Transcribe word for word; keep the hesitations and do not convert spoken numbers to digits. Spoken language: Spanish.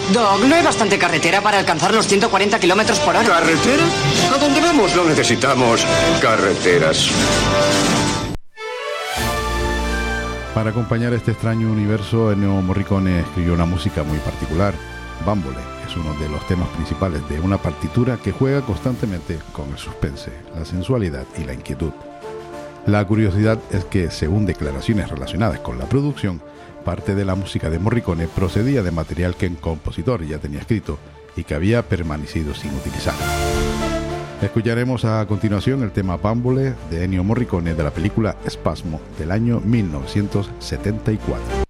Doc, no hay bastante carretera para alcanzar los ciento cuarenta kilómetros por hora. ¿Carretera? A donde vamos no necesitamos carreteras. Para acompañar este extraño universo, Ennio Morricone escribió una música muy particular. Bambole es uno de los temas principales de una partitura que juega constantemente con el suspense, la sensualidad y la inquietud. La curiosidad es que, según declaraciones relacionadas con la producción, parte de la música de Morricone procedía de material que el compositor ya tenía escrito y que había permanecido sin utilizar. Escucharemos a continuación el tema Bambole de Ennio Morricone de la película Spasmo del año mil novecientos setenta y cuatro.